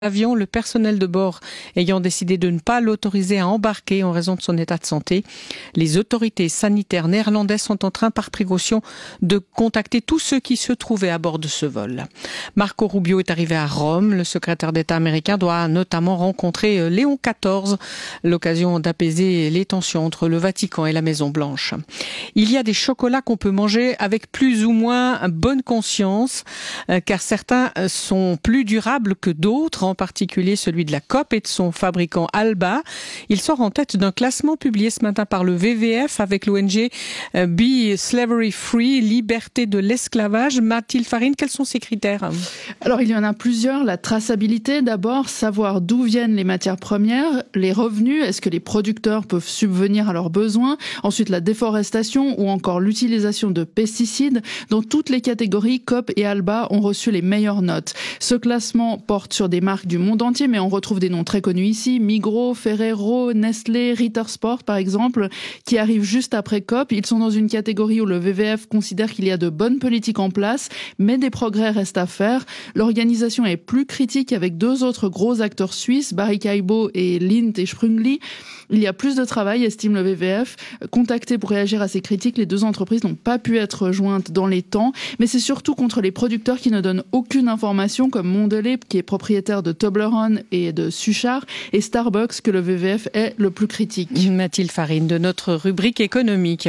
L'avion, le personnel de bord ayant décidé de ne pas l'autoriser à embarquer en raison de son état de santé. Les autorités sanitaires néerlandaises sont en train, par précaution, de contacter tous ceux qui se trouvaient à bord de ce vol. Marco Rubio est arrivé à Rome. Le secrétaire d'État américain doit notamment rencontrer Léon XIV, l'occasion d'apaiser les tensions entre le Vatican et la Maison-Blanche. Il y a des chocolats qu'on peut manger avec plus ou moins bonne conscience, car certains sont plus durables que d'autres, en particulier celui de la COP et de son fabricant Alba. Il sort en tête d'un classement publié ce matin par le WWF avec l'ONG Be Slavery Free, liberté de l'esclavage. Mathilde Farine, quels sont ces critères ? Alors, il y en a plusieurs. La traçabilité, d'abord, savoir d'où viennent les matières premières, les revenus, est-ce que les producteurs peuvent subvenir à leurs besoins, ensuite la déforestation ou encore l'utilisation de pesticides. Dans toutes les catégories, COP et Alba ont reçu les meilleures notes. Ce classement porte sur des marques du monde entier, mais on retrouve des noms très connus ici, Migros, Ferrero, Nestlé, Ritter Sport par exemple, qui arrivent juste après COP. Ils sont dans une catégorie où le WWF considère qu'il y a de bonnes politiques en place, mais des progrès restent à faire. L'organisation est plus critique avec deux autres gros acteurs suisses, Barry Callebaut et Lindt et Sprüngli. Il y a plus de travail, estime le WWF. Contactés pour réagir à ces critiques, les deux entreprises n'ont pas pu être jointes dans les temps, mais c'est surtout contre les producteurs qui ne donnent aucune information, comme Mondelez, qui est propriétaire de Toblerone et de Suchard, et Starbucks, que le WWF est le plus critique. Mathilde Farine, de notre rubrique économique.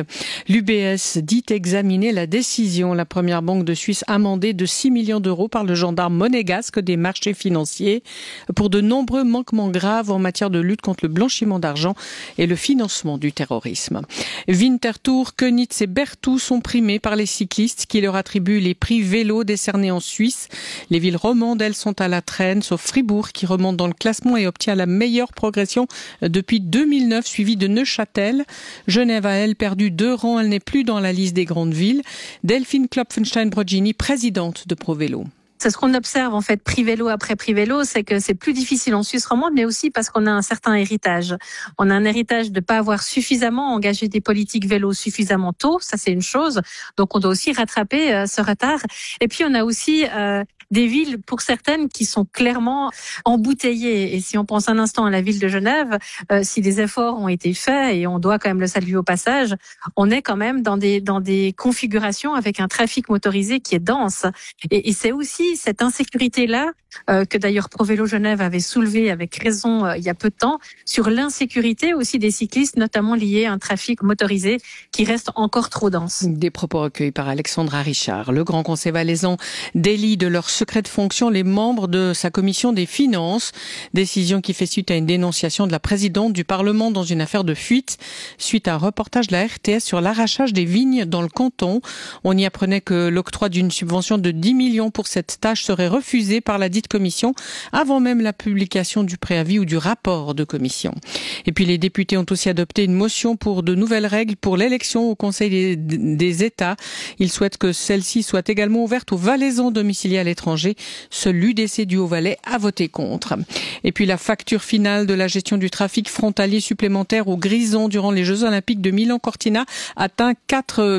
L'UBS dit examiner la décision. La première banque de Suisse amendée de 6 millions d'euros par le gendarme monégasque des marchés financiers pour de nombreux manquements graves en matière de lutte contre le blanchiment d'argent et le financement du terrorisme. Winterthur, Könitz et Berthoud sont primés par les cyclistes qui leur attribuent les prix vélo décernés en Suisse. Les villes romandes, elles, sont à la traîne, sauf Fribourg qui remonte dans le classement et obtient la meilleure progression depuis 2009, suivi de Neuchâtel. Genève a, elle, perdu 2 rangs, elle n'est plus dans la liste des grandes villes. Delphine Klopfenstein-Brogini, présidente de ProVélo. C'est ce qu'on observe en fait, prix vélo après prix vélo, c'est que c'est plus difficile en Suisse romande, mais aussi parce qu'on a un certain héritage. On a un héritage de pas avoir suffisamment engagé des politiques vélo suffisamment tôt, ça c'est une chose. Donc on doit aussi rattraper ce retard. Et puis on a aussi des villes, pour certaines, qui sont clairement embouteillées. Et si on pense un instant à la ville de Genève, si des efforts ont été faits, et on doit quand même le saluer au passage, on est quand même dans des configurations avec un trafic motorisé qui est dense. Et c'est aussi cette insécurité-là, que d'ailleurs ProVélo Genève avait soulevé avec raison il y a peu de temps, sur l'insécurité aussi des cyclistes, notamment liée à un trafic motorisé qui reste encore trop dense. Des propos recueillis par Alexandra Richard. Le Grand Conseil valaisan délie de leur secret de fonction les membres de sa commission des finances. Décision qui fait suite à une dénonciation de la présidente du Parlement dans une affaire de fuite, suite à un reportage de la RTS sur l'arrachage des vignes dans le canton. On y apprenait que l'octroi d'une subvention de 10 millions pour cette tâche serait refusé par la dite commission avant même la publication du préavis ou du rapport de commission. Et puis les députés ont aussi adopté une motion pour de nouvelles règles pour l'élection au Conseil des États. Ils souhaitent que celle-ci soit également ouverte aux Valaisans domiciliés à l'étranger. Seul l'UDC du Haut-Valais a voté contre. Et puis la facture finale de la gestion du trafic frontalier supplémentaire au Grison durant les Jeux Olympiques de Milan-Cortina atteint 4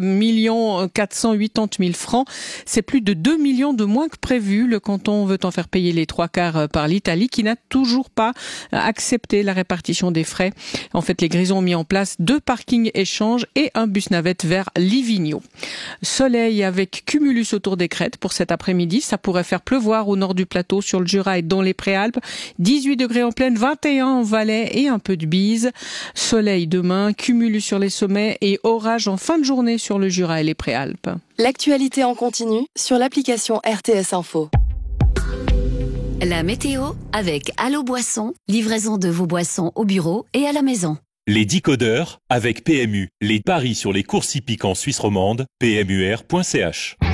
480 000 francs. C'est plus de 2 millions de moins que prévu. Le canton veut en faire payer les 3/4 par l'Italie qui n'a toujours pas accepté la répartition des frais. En fait, les Grisons ont mis en place 2 parkings échanges et un bus navette vers Livigno. Soleil avec cumulus autour des crêtes pour cet après-midi. Ça pourrait faire pleuvoir au nord du plateau, sur le Jura et dans les Préalpes. 18 degrés en plaine, 21 en Valais et un peu de bise. Soleil demain, cumulus sur les sommets et orage en fin de journée sur le Jura et les Préalpes. L'actualité en continu sur l'application RTS Info. La météo avec Allo Boisson, livraison de vos boissons au bureau et à la maison. Les décodeurs avec PMU, les paris sur les courses hippiques en Suisse romande, pmur.ch.